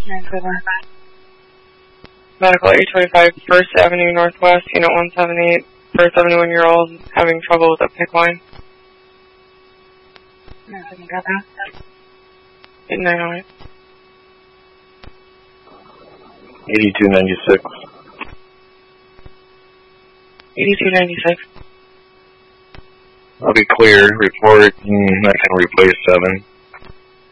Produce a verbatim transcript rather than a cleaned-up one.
Medical eight twenty-five, First Avenue Northwest, Unit one seventy-eight, for a seventy-one-year-old having trouble with a PICC line. eight nine oh eight. eighty-two ninety-six. eighty-two ninety-six. I'll be clear. Report. Mm, I can replace seven.